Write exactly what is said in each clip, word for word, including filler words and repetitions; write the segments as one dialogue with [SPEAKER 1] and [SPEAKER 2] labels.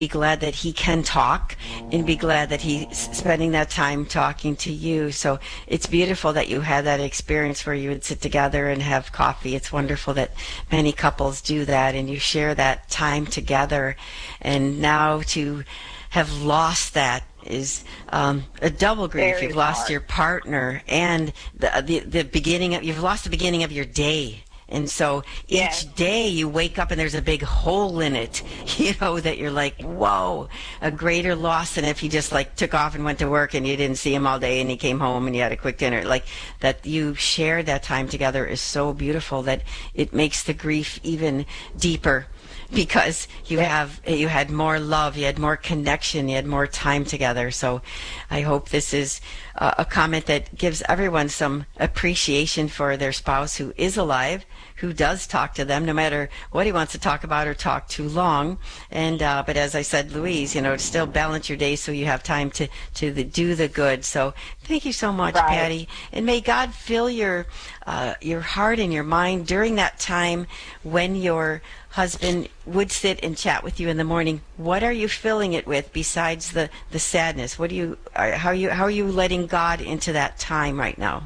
[SPEAKER 1] be glad that he can talk and be glad that he's spending that time talking to you. So it's beautiful that you had that experience where you would sit together and have coffee. It's wonderful that many couples do that and you share that time together. And now to have lost that is um, a double grief.
[SPEAKER 2] Very
[SPEAKER 1] You've lost
[SPEAKER 2] hard.
[SPEAKER 1] your partner and the, the the beginning of, you've lost the beginning of your day. And so each
[SPEAKER 2] Yes.
[SPEAKER 1] day you wake up and there's a big hole in it, you know, that you're like, whoa, a greater loss than if he just like took off and went to work and you didn't see him all day and he came home and you had a quick dinner. Like that you shared that time together is so beautiful that it makes the grief even deeper. Because you have, you had more love, you had more connection, you had more time together. So I hope this is uh, a comment that gives everyone some appreciation for their spouse who is alive, who does talk to them, no matter what he wants to talk about or talk too long. And uh, but as I said, Louise, you know, to still balance your day so you have time to to the, do the good. So thank you so much,
[SPEAKER 2] Right.
[SPEAKER 1] Patty, and may God fill your uh, your heart and your mind during that time when your husband would sit and chat with you in the morning. What are you filling it with besides the the sadness? What do you are, how are you how are you letting God into that time right now?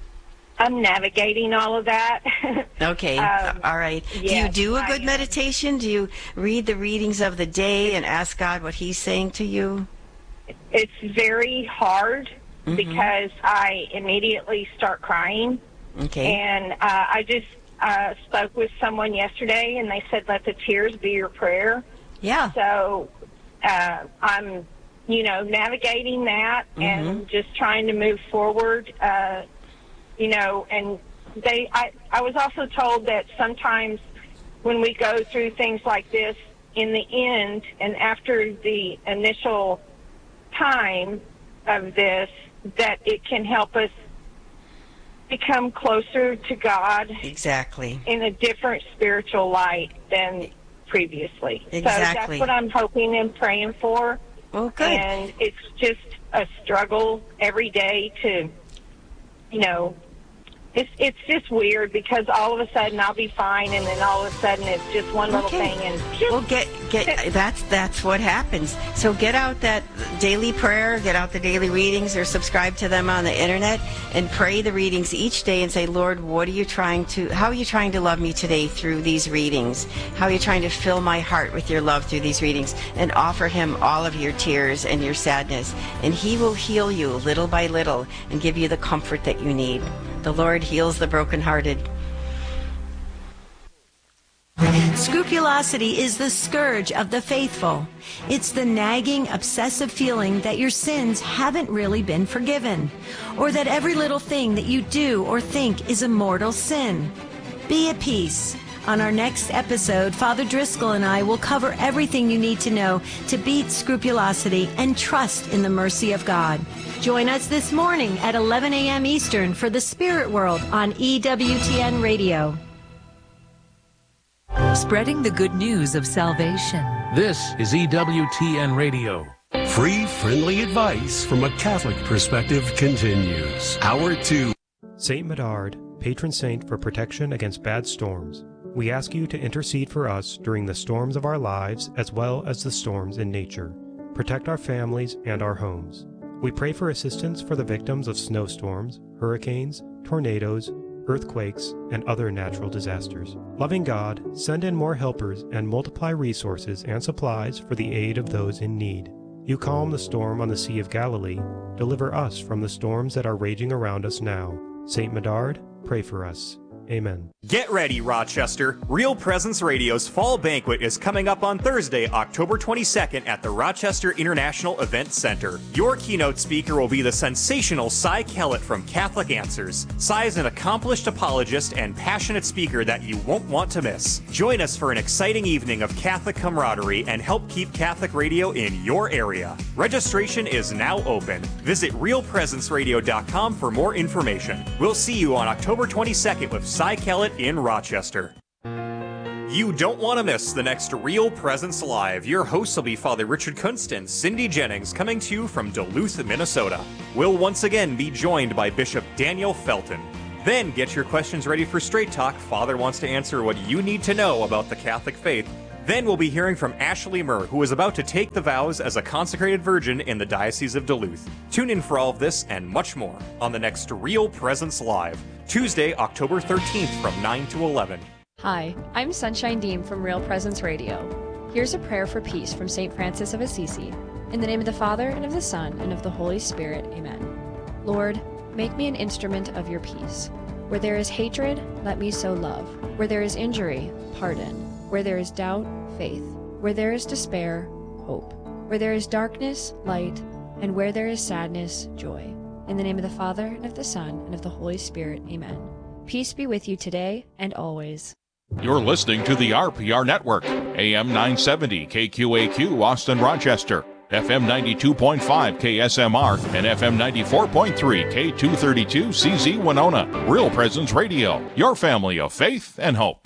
[SPEAKER 2] I'm navigating all of that.
[SPEAKER 1] Okay,
[SPEAKER 2] Um,
[SPEAKER 1] all right. do you
[SPEAKER 2] yes,
[SPEAKER 1] do a
[SPEAKER 2] I
[SPEAKER 1] good
[SPEAKER 2] am.
[SPEAKER 1] meditation? Do you read the readings of the day and ask God what He's saying to you?
[SPEAKER 2] It's very hard
[SPEAKER 1] Mhm.
[SPEAKER 2] because I immediately start crying.
[SPEAKER 1] Okay.
[SPEAKER 2] And uh, I just uh, spoke with someone yesterday, and they said, let the tears be your prayer.
[SPEAKER 1] Yeah.
[SPEAKER 2] So uh, I'm, you know, navigating that and just trying to move forward, uh, you know, and they. I, I was also told that sometimes when we go through things like this, in the end and after the initial time of this, that it can help us become closer to God
[SPEAKER 1] Exactly.
[SPEAKER 2] in a different spiritual light than previously. So
[SPEAKER 1] Exactly.
[SPEAKER 2] that's what I'm hoping and praying for.
[SPEAKER 1] Oh, good.
[SPEAKER 2] And it's just a struggle every day to, you know, it's it's just weird because all of a sudden I'll be fine, and then all of a sudden it's just one little
[SPEAKER 1] Okay.
[SPEAKER 2] thing, and just,
[SPEAKER 1] Well, get get that's that's what happens. So get out that daily prayer, get out the daily readings, or subscribe to them on the internet, and pray the readings each day, and say, Lord, what are you trying to? How are you trying to love me today through these readings? How are you trying to fill my heart with your love through these readings? And offer Him all of your tears and your sadness, and He will heal you little by little and give you the comfort that you need. The Lord heals the brokenhearted.
[SPEAKER 3] Scrupulosity is the scourge of the faithful. It's the nagging, obsessive feeling that your sins haven't really been forgiven, or that every little thing that you do or think is a mortal sin. Be at peace. On our next episode, Father Driscoll and I will cover everything you need to know to beat scrupulosity and trust in the mercy of God. Join us this morning at eleven a.m. Eastern for The Spirit World on E W T N Radio.
[SPEAKER 4] Spreading the good news of salvation.
[SPEAKER 5] This is E W T N Radio.
[SPEAKER 6] Free, friendly advice from a Catholic perspective continues. Hour two.
[SPEAKER 7] Saint Medard, patron saint for protection against bad storms. We ask you to intercede for us during the storms of our lives as well as the storms in nature. Protect our families and our homes. We pray for assistance for the victims of snowstorms, hurricanes, tornadoes, earthquakes, and other natural disasters. Loving God, send in more helpers and multiply resources and supplies for the aid of those in need. You calm the storm on the Sea of Galilee. Deliver us from the storms that are raging around us now. Saint Medard, pray for us. Amen.
[SPEAKER 8] Get ready, Rochester. Real Presence Radio's Fall Banquet is coming up on Thursday, October twenty-second at the Rochester International Event Center. Your keynote speaker will be the sensational Cy Kellett from Catholic Answers. Cy is an accomplished apologist and passionate speaker that you won't want to miss. Join us for an exciting evening of Catholic camaraderie and help keep Catholic radio in your area. Registration is now open. Visit real presence radio dot com for more information. We'll see you on October twenty-second with Cy Kellett in Rochester. You don't want to miss the next Real Presence Live. Your hosts will be Father Richard Kunst and Cindy Jennings, coming to you from Duluth, Minnesota. We'll once again be joined by Bishop Daniel Felton. Then get your questions ready for Straight Talk. Father wants to answer what you need to know about the Catholic faith. Then we'll be hearing from Ashley Murr, who is about to take the vows as a consecrated virgin in the Diocese of Duluth. Tune in for all of this and much more on the next Real Presence Live, Tuesday, October thirteenth from nine to eleven.
[SPEAKER 9] Hi, I'm Sunshine Deem from Real Presence Radio. Here's a prayer for peace from Saint Francis of Assisi. In the name of the Father, and of the Son, and of the Holy Spirit, amen. Lord, make me an instrument of your peace. Where there is hatred, let me sow love. Where there is injury, pardon. Where there is doubt, faith. Where there is despair, hope. Where there is darkness, light. And where there is sadness, joy. In the name of the Father, and of the Son, and of the Holy Spirit, amen. Peace be with you today and always.
[SPEAKER 10] You're listening to the R P R Network, A M nine seventy K Q A Q, Austin, Rochester, F M ninety-two point five K S M R, and F M ninety-four point three K two thirty-two C Z Winona. Real Presence Radio, your family of faith and hope.